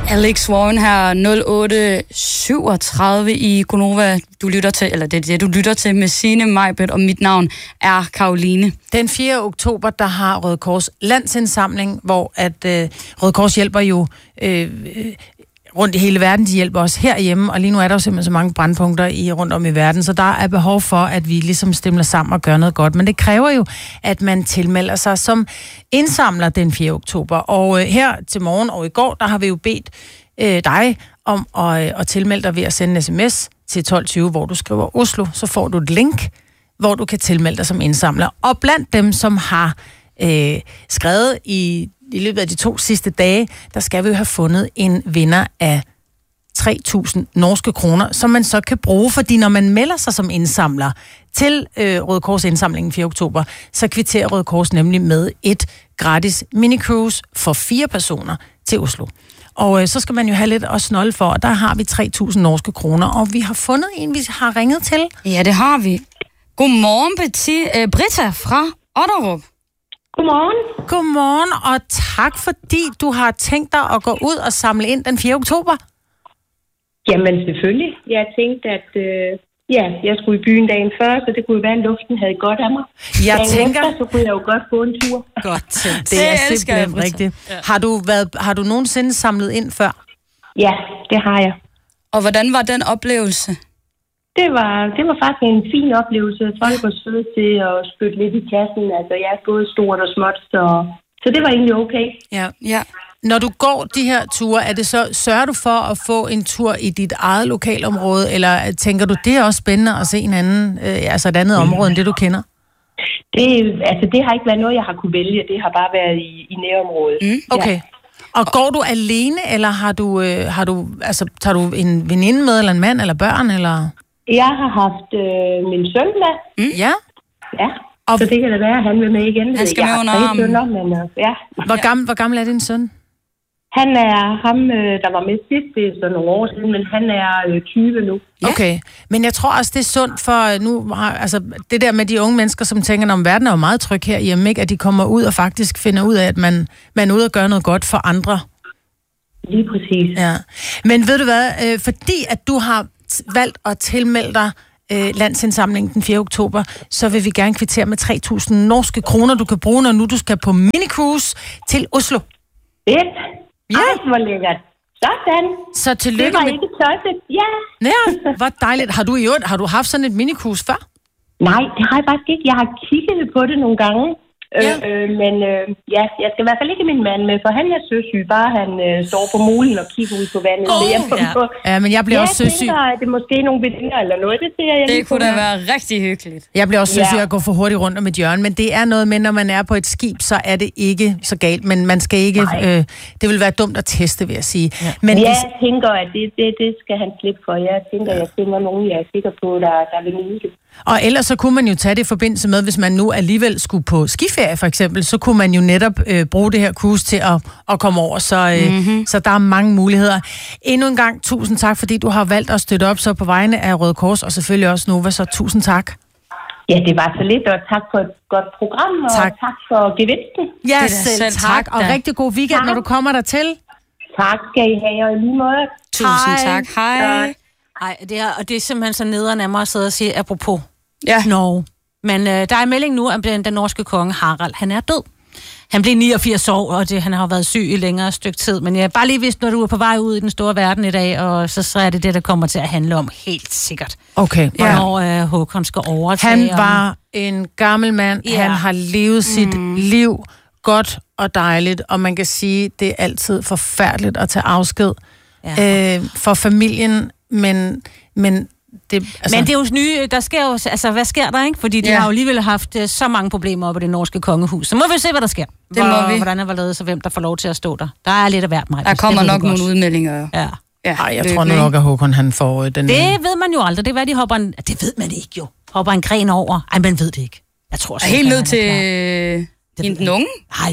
Alex Warren her, 08:37 i Gonova. Du lytter til, eller det er det, du lytter til med Signe, Majbert, og mit navn er Karoline. Den 4. oktober, der har Røde Kors landsindsamling, hvor at Røde Kors hjælper jo rundt i hele verden. De hjælper os herhjemme, og lige nu er der jo simpelthen så mange brandpunkter rundt om i verden, så der er behov for, at vi ligesom stemmer sammen og gør noget godt. Men det kræver jo, at man tilmelder sig som indsamler den 4. oktober. Og her til morgen og i går, der har vi jo bedt dig om at tilmelde dig ved at sende en sms til 1220, hvor du skriver Oslo, så får du et link, hvor du kan tilmelde dig som indsamler. Og blandt dem, som har skrevet i løbet af de 2 sidste dage, der skal vi jo have fundet en vinder af 3.000 norske kroner, som man så kan bruge, fordi når man melder sig som indsamler til Røde Kors indsamlingen 4. oktober, så kvitterer Røde Kors nemlig med et gratis minicruise for 4 personer til Oslo. Og så skal man jo have lidt at snolde for, og der har vi 3.000 norske kroner, og vi har fundet en, vi har ringet til. Ja, det har vi. Godmorgen, Britta fra Otterup. Godmorgen. Godmorgen, og tak fordi du har tænkt dig at gå ud og samle ind den 4. oktober. Jamen selvfølgelig. Jeg tænkte, at jeg skulle i byen dagen før, så det kunne jo være, at luften havde godt af mig. Jeg dagen tænker... efter, så kunne jeg jo godt få en tur. Godt, det er simpelthen rigtigt. Ja. Har du nogensinde samlet ind før? Ja, det har jeg. Og hvordan var den oplevelse? Det var faktisk en fin oplevelse. Folk var søde til at spytte lidt i kassen. Altså, jeg er både stort og småt, så det var egentlig okay. Ja. Når du går de her ture, er det så, sørger du for at få en tur i dit eget lokalområde, eller tænker du, det er også spændende at se en anden, altså et andet område, end det du kender? Det har ikke været noget, jeg har kunne vælge. Det har bare været i nærområdet. Okay. Ja. Og går du alene, eller tager du en veninde med, eller en mand, eller børn, eller... Jeg har haft min søn med. Ja? Ja, og så det kan da være, at han vil med igen. Han skal med under armen. Ja. Hvor gammel er din søn? Han er ham, der var med sidst, det er så nogle år siden, men han er 20 nu. Ja. Okay, men jeg tror også, det er sundt for nu, altså det der med de unge mennesker, som tænker, om verden er jo meget tryg herhjemme, ikke? At de kommer ud og faktisk finder ud af, at man er ude og gøre noget godt for andre. Lige præcis. Ja. Men ved du hvad, fordi at du har valgt at tilmelde dig landsindsamlingen den 4. oktober, så vil vi gerne kvittere med 3.000 norske kroner, du kan bruge, når nu du skal på minicruise til Oslo. Fedt. Ja. Ej, hvor lækkert. Sådan. Så tillykke. Det var ikke tosset. Ja. Ja, hvor dejligt. Har du haft sådan et minicruise før? Nej, det har jeg faktisk ikke. Jeg har kigget på det nogle gange. Ja. Men jeg skal i hvert fald ikke min mand med, for han er søsyg. Bare han står på molen og kigger ud på vandet. Ja, men jeg bliver også søsyg. Jeg tænker, at det er måske nogle veninder eller noget. Det ser jeg. Det kunne da være rigtig hyggeligt. Jeg bliver også søsyg at gå for hurtigt rundt om et hjørne, men det er noget med, når man er på et skib, så er det ikke så galt. Men man skal ikke... det vil være dumt at teste, vil jeg sige. Ja. Men jeg tænker, at det skal han slippe for. Jeg tænker, jeg finder nogen, jeg er sikker på, der vil nyde det. Og ellers så kunne man jo tage det i forbindelse med, hvis man nu alligevel skulle på skiferie for eksempel, så kunne man jo netop bruge det her cruise til at komme over. Så der er mange muligheder. Endnu en gang, tusind tak, fordi du har valgt at støtte op så på vegne af Røde Kors, og selvfølgelig også Nova, så tusind tak. Ja, det var så lidt, og tak for et godt program, og tak for gevinsten. Ja, selv tak, og rigtig god weekend, når du kommer der til. Tak skal I have, og i lige måde. Tusind tak. Hej. Ej, det er simpelthen så nederen af mig at sidde og sige, apropos Norge. Men der er melding nu, at den norske konge Harald, han er død. Han blev 89 år, og han har været syg i længere stykke tid. Men jeg bare lige vidste, når du er på vej ud i den store verden i dag, og så er det det, der kommer til at handle om helt sikkert. Okay. Hvornår Håkon skal overtage. Han var en gammel mand. Ja. Han har levet sit liv godt og dejligt, og man kan sige, det er altid forfærdeligt at tage afsked for familien, men det, altså... Men det er jo nye, der sker jo, altså hvad sker der, ikke? Fordi de har jo alligevel haft så mange problemer oppe i det norske kongehus. Så må vi se, hvad der sker. Det må vi. Hvordan er ledet, så hvem der får lov til at stå der. Der er lidt af hvert mig. Der kommer nok nogle udmeldinger. Ja. Ej, jeg tror nok, at Håkon han får den... Det ved man jo aldrig. Det er hvad de hopper en... Det ved man ikke jo. Hopper en gren over. Ej, man ved det ikke. Jeg tror så helt ned til den unge?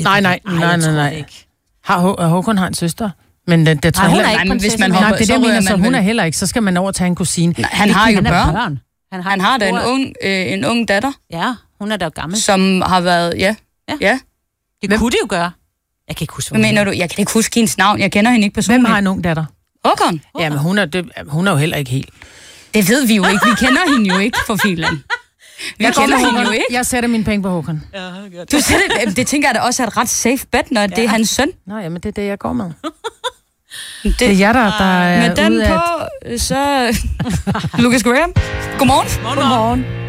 Nej. Håkon har en søster. Men det tror hun er ikke hvis man hopper, det mener, så hun er heller ikke. Så skal man over tage en kusine. Nej, han har jo børn. Han har da en ung datter. Ja, hun er da gammel. Som har været, ja. Det kunne de jo gøre. Jeg kan ikke huske, Hvad mener du? Jeg kan ikke huske hendes navn. Jeg kender hende ikke personligt. Hvem har en ung datter? Håkon. Ja, men hun er jo heller ikke helt. Det ved vi jo ikke. Vi kender hende jo ikke for filen. Vi kender hende jo ikke. Jeg sætter mine penge på Håkon. Ja, Du sætter, det tænker jeg da også er et ret safe bet, når det er hans søn. Nå, jamen det er det, jeg går med. Det er jeg, der er med den ude på, så... Lucas Graham. Godmorgen. Godmorgen.